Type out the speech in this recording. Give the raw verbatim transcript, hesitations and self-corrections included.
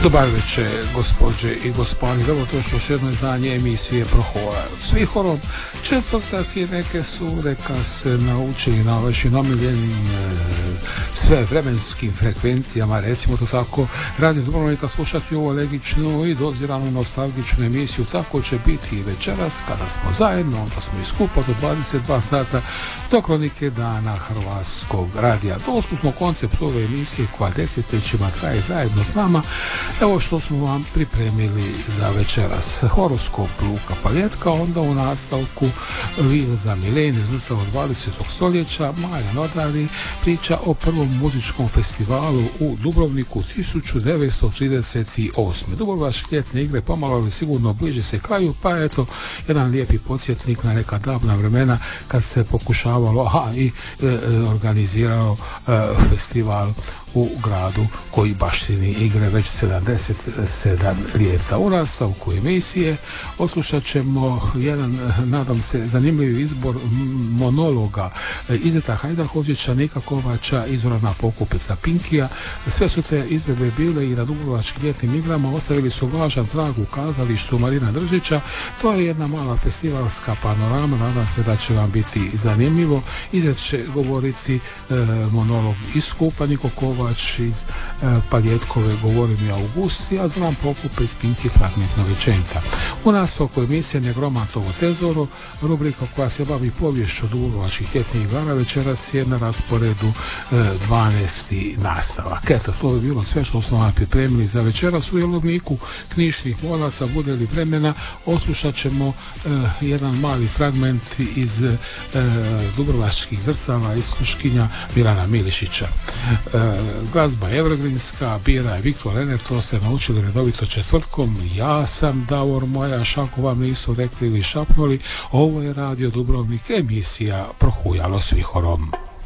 Dobar večer, gospođe i gospodi. Dobro, to što još jedno izdanje emisije Prohoja. Svi horom četvrtak i neke sude kad se naučili na vašim omiljenim e, sve vremenskim frekvencijama, recimo to tako, Radio Dubrovnika slušati ovu legičnu i doziranu nostalgičnu emisiju. Tako će biti i večeras kada smo zajedno, onda smo iskupa do dvadeset dva sata do kronike dana Hrvatskog radija. Dostupno koncept ove emisije koja desetljećima traje zajedno s nama. Evo što smo vam pripremili za večeras. Horoskop Luka Paljetka, onda u nastavku Vil za milenij, zrcalo dvadesetog stoljeća, Maja Nodari priča o prvom muzičkom festivalu u Dubrovniku tisuću devetsto trideset osme. Dubrovačke ljetne igre pomalo ali sigurno bliže se kraju, pa eto jedan lijepi podsjetnik na neka davna vremena kad se pokušavalo aha, i e, organizirao e, festival u gradu koji baštini igre već sedamdeset sedam ljeta. U nastavku emisije odslušat ćemo jedan, nadam se, zanimljiv izbor monologa Izeta Hajdahovića, Nika Kovača i Zorana Pokupeca Pinkija. Sve su te izvedbe bile i na Dubrovačkim ljetnim igrama, ostavili su važan trag u kazalištu Marina Držića. To je jedna mala festivalska panorama, nadam se da će vam biti zanimljivo. Izet će govoriti e, monolog iz Skupa, Niko Kovač iz e, Paljetkove Govori mi Augusti, a Zoran Pokupec Pinki fragment Novečenca. U nastavku emisije Negromantovo tezoro, rubrika koja se bavi povješću Dubrovačkih ljetnih igara, večeras je na rasporedu e, dvanaesti nastavak. Eto, to bi bilo sve što smo vam pripremili za večeras. U jelovniku knjižnih volaca, bude li vremena, oslušat ćemo e, jedan mali fragment iz e, Dubrovačkih zrcala iz sluškinja Milana Milišića. E, glazba evergreenska, bira je Viktor Lener, to ste naučili redovito četvrtkom. Ja sam Davor Mojaš, ako vam nisu rekli ili šapnuli, ovo je Radio Dubrovnik, emisija Prohujalo svi horom.